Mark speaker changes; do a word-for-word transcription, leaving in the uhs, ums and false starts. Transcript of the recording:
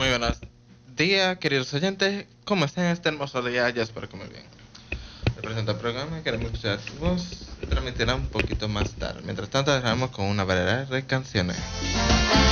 Speaker 1: Muy buenos días, queridos oyentes. ¿Cómo están este hermoso día? Ya espero que muy bien. Le presento el programa, queremos escuchar su voz. Se transmitirá un poquito más tarde. Mientras tanto, dejamos con una variedad de canciones.